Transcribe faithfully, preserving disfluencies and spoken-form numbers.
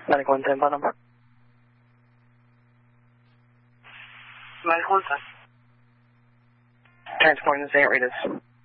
Medical one ten, bottom. Medical one ten. Transporting the Saint Rita's.